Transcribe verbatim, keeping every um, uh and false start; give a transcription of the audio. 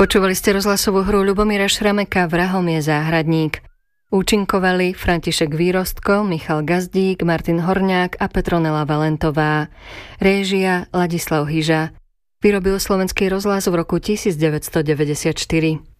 Počúvali ste rozhlasovú hru Ľubomíra Šrameka Vrahom je záhradník. Účinkovali František Výrostko, Michal Gazdík, Martin Horňák a Petronela Valentová. Réžia Ladislav Hyža. Vyrobil Slovenský rozhlas v roku devätnásť deväťdesiatštyri.